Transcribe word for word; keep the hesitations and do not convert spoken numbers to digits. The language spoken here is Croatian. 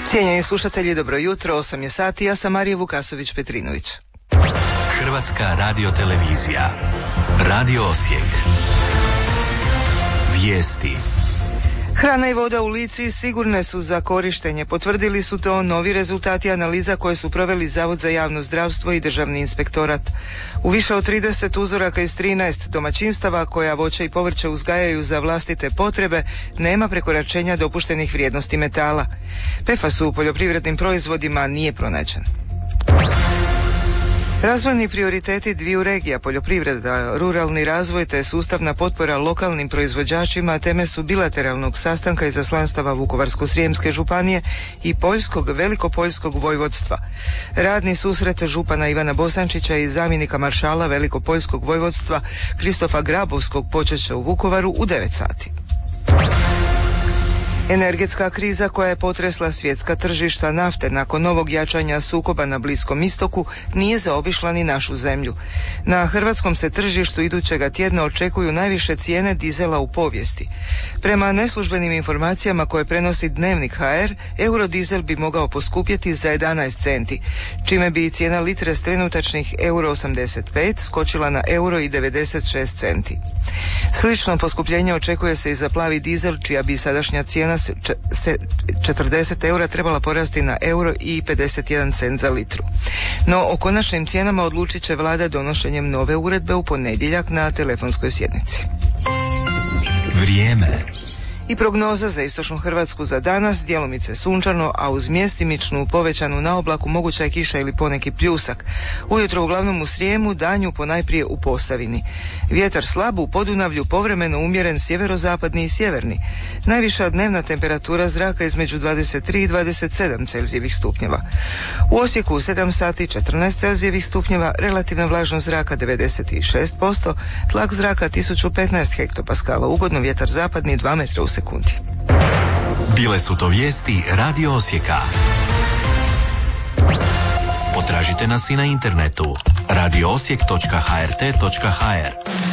Cijenjeni slušatelji, dobro jutro, osam je sati, ja sam Marija Vukasović-Petrinović. Hrvatska radiotelevizija, Radio Osijek. Vijesti. Hrana i voda u Lici sigurne su za korištenje. Potvrdili su to novi rezultati analiza koje su proveli Zavod za javno zdravstvo i Državni inspektorat. U više od trideset uzoraka iz trinaest domaćinstava koja voće i povrće uzgajaju za vlastite potrebe nema prekoračenja dopuštenih vrijednosti metala. P F A S u poljoprivrednim proizvodima nije pronađen. Razvojni prioriteti dviju regija, poljoprivreda, ruralni razvoj te sustavna potpora lokalnim proizvođačima teme su bilateralnog sastanka izaslanstava Vukovarsko-srijemske županije i Poljskog Velikopoljskog vojvodstva. Radni susret župana Ivana Bosančića i zamjenika maršala Velikopoljskog vojvodstva Kristofa Grabovskog počet će u Vukovaru u devet sati. Energetska kriza koja je potresla svjetska tržišta nafte nakon novog jačanja sukoba na Bliskom istoku nije zaobišla ni našu zemlju. Na hrvatskom se tržištu idućega tjedna očekuju najviše cijene dizela u povijesti. Prema neslužbenim informacijama koje prenosi Dnevnik H R, eurodizel bi mogao poskupjeti za jedanaest centi, čime bi cijena litre s trenutačnih euro osamdeset pet skočila na euro i devedeset šest centi. Slično poskupljenje očekuje se i za plavi dizel, čija bi sadašnja cijena se četrdeset eura trebala porasti na euro i pedeset jedan cent za litru. No o konačnim cijenama odlučit će vlada donošenjem nove uredbe u ponedjeljak na telefonskoj sjednici. Vrijeme. I prognoza za istočnu Hrvatsku za danas, djelomice sunčano, a uz mjestimičnu povećanu naoblaku moguća je kiša ili poneki pljusak. Ujutro uglavnom u Srijemu, danju ponajprije u Posavini. Vjetar slab, u Podunavlju povremeno umjeren sjeverozapadni i sjeverni. Najviša dnevna temperatura zraka između dvadeset tri i dvadeset sedam Celzijevih stupnjeva. U Osijeku sedam sati četrnaest Celzijevih stupnjeva, relativna vlažnost zraka devedeset šest posto, tlak zraka tisuću petnaest hektopaskala, ugodno vjetar zapadni dva metra u sekundi. Bile su to vijesti Radio Osijeka. Potražite nas i na internetu radio osijek točka h r t točka h r.